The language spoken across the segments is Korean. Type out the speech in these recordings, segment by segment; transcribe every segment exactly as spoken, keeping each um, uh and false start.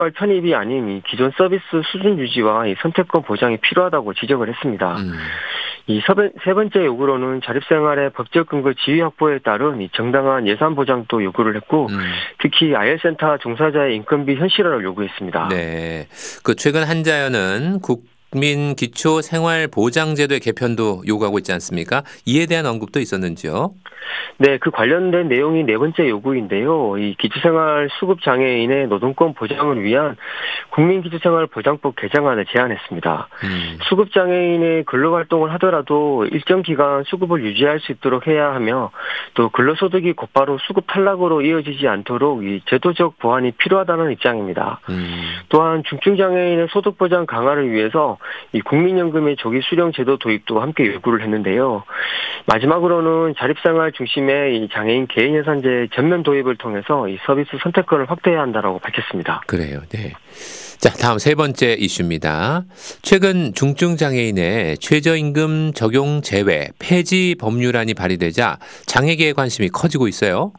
편입이 아닌 이 기존 서비스 수준 유지와 이 선택권 보장이 필요하다고 지적을 했습니다. 음. 이 세 번째 요구로는 자립생활의 법적 근거 지위 확보에 따른 이 정당한 예산 보장도 요구를 했고 음. 특히 아이엘센터 종사자의 인건비 현실화를 요구했습니다. 네. 그 최근 한자연은 국민기초생활보장제도의 개편도 요구하고 있지 않습니까? 이에 대한 언급도 있었는지요? 네, 그 관련된 내용이 네 번째 요구인데요. 이 기초생활 수급 장애인의 노동권 보장을 위한 국민기초생활보장법 개정안을 제안했습니다. 음. 수급 장애인의 근로활동을 하더라도 일정 기간 수급을 유지할 수 있도록 해야 하며 또 근로소득이 곧바로 수급 탈락으로 이어지지 않도록 이 제도적 보완이 필요하다는 입장입니다. 음. 또한 중증장애인의 소득 보장 강화를 위해서 이 국민연금의 조기 수령 제도 도입도 함께 요구를 했는데요. 마지막으로는 자립생활 중심의 이 장애인 개인 예산제 전면 도입을 통해서 이 서비스 선택권을 확대해야 한다라고 밝혔습니다. 그래요. 네. 자, 다음 세 번째 이슈입니다. 최근 중증 장애인의 최저임금 적용 제외 폐지 법률안이 발의되자 장애계의 관심이 커지고 있어요.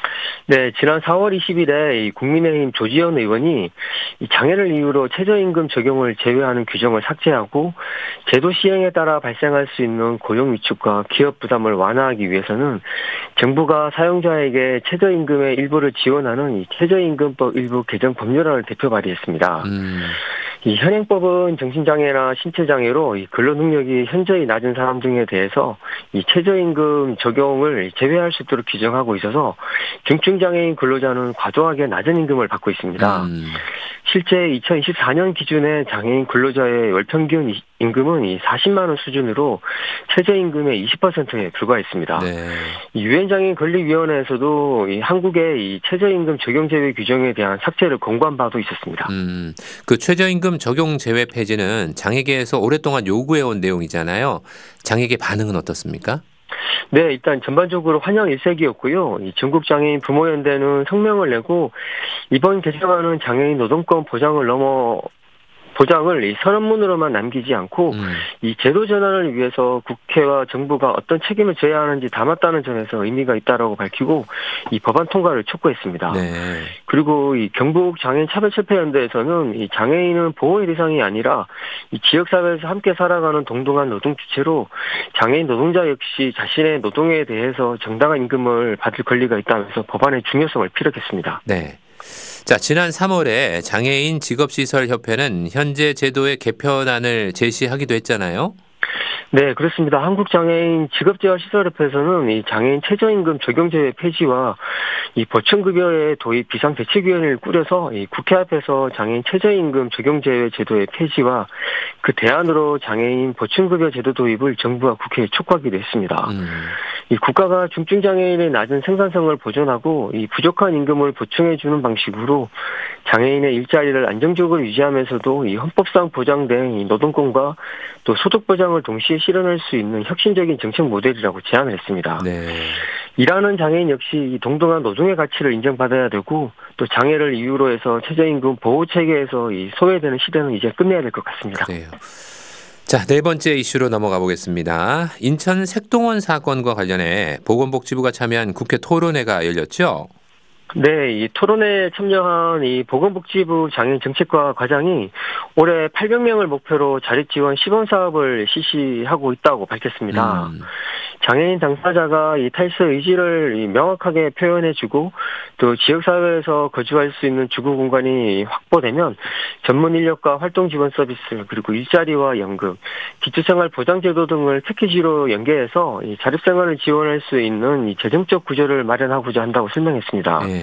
네, 지난 사월 이십일에 이 국민의힘 조지현 의원이 이 장애를 이유로 최저임금 적용을 제외하는 규정을 삭제하고 제도 시행에 따라 발생할 수 있는 고용 위축과 기업 부담을 완화하기 위해서는 정부가 사용자에게 최저임금의 일부를 지원하는 이 최저임금법 일부 개정 법률안을 대표 발의했습니다. 음. 이 현행법은 정신장애나 신체장애로 이 근로능력이 현저히 낮은 사람 등에 대해서 이 최저임금 적용을 제외할 수 있도록 규정하고 있어서 중증장애인 근로자는 과도하게 낮은 임금을 받고 있습니다. 음. 실제 이천이십사 년 기준의 장애인 근로자의 월평균 임금은 이 사십만 원 수준으로 최저임금의 이십 퍼센트에 불과했습니다. 네. 이 유엔장애인 권리위원회에서도 이 한국의 이 최저임금 적용 제외 규정에 대한 삭제를 권고한 바도 있었습니다. 음, 그 최저임금 적용 제외 폐지는 장애계에서 오랫동안 요구해온 내용이잖아요. 장애계 반응은 어떻습니까? 네, 일단 전반적으로 환영 일색이었고요. 이 전국장애인 부모연대는 성명을 내고 이번 개정안은 장애인 노동권 보장을 넘어 보장을 이 선언문으로만 남기지 않고 음. 이 제도 전환을 위해서 국회와 정부가 어떤 책임을 져야 하는지 담았다는 점에서 의미가 있다라고 밝히고 이 법안 통과를 촉구했습니다. 네. 그리고 이 경북 장애인 차별철폐연대에서는 이 장애인은 보호의 대상이 아니라 이 지역사회에서 함께 살아가는 동등한 노동 주체로 장애인 노동자 역시 자신의 노동에 대해서 정당한 임금을 받을 권리가 있다면서 법안의 중요성을 피력했습니다. 네. 자, 지난 삼월에 장애인 직업시설협회는 현재 제도의 개편안을 제시하기도 했잖아요. 네, 그렇습니다. 한국장애인 직업재활시설협회에서는 이 장애인 최저임금 적용제외 폐지와 이 보충급여의 도입 비상대책위원회를 꾸려서 이 국회 앞에서 장애인 최저임금 적용제외 제도의 폐지와 그 대안으로 장애인 보충급여 제도 도입을 정부와 국회에 촉구하기도 했습니다. 음. 이 국가가 중증장애인의 낮은 생산성을 보존하고 이 부족한 임금을 보충해주는 방식으로 장애인의 일자리를 안정적으로 유지하면서도 이 헌법상 보장된 이 노동권과 또 소득 보장을 동시에 실현할 수 있는 혁신적인 정책 모델이라고 제안을 했습니다. 네. 일하는 장애인 역시 이 동등한 노동의 가치를 인정받아야 되고 또 장애를 이유로 해서 최저임금 보호 체계에서 이 소외되는 시대는 이제 끝내야 될 것 같습니다. 그래요. 자, 네 번째 이슈로 넘어가 보겠습니다. 인천 색동원 사건과 관련해 보건복지부가 참여한 국회 토론회가 열렸죠? 네, 이 토론회에 참여한 이 보건복지부 장애인 정책과 과장이 올해 팔백 명을 목표로 자립지원 시범 사업을 실시하고 있다고 밝혔습니다. 음. 장애인 당사자가 이 탈세 의지를 명확하게 표현해주고 또 지역사회에서 거주할 수 있는 주거 공간이 확보되면 전문 인력과 활동 지원 서비스 그리고 일자리와 연금, 기초생활 보장제도 등을 패키지로 연계해서 이 자립생활을 지원할 수 있는 이 재정적 구조를 마련하고자 한다고 설명했습니다. 네.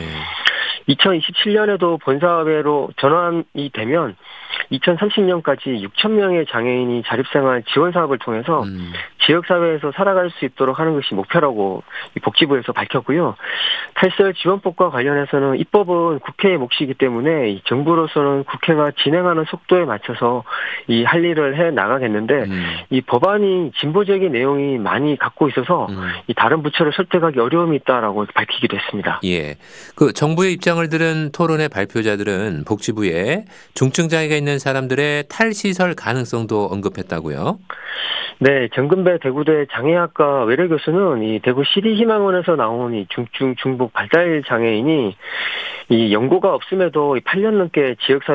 이천이십칠 년에도 본사회로 전환이 되면 이천삼십 년까지 육천 명의 장애인이 자립생활 지원 사업을 통해서 음. 지역사회에서 살아갈 수 있도록 하는 것이 목표라고 복지부에서 밝혔고요. 탈세 지원법과 관련해서는 입법은 국회의 몫이기 때문에 정부로서는 국회가 진행하는 속도에 맞춰서 이 할 일을 해 나가겠는데 음. 이 법안이 진보적인 내용이 많이 갖고 있어서 음. 이 다른 부처를 설득하기 어려움이 있다라고 밝히기도 했습니다. 예. 그 정부의 입장을 들은 토론회 발표자들은 복지부에 중증 장애가 있는 사람들의 탈시설 가능성도 언급했다고요? 네, 정근배 김성태 대구대 장애학과 외래 교수는 이 대구 시리희망원에서 나온 이 중증 중복 발달 장애인이 이 연고가 없음에도 팔 년 넘게 지역사회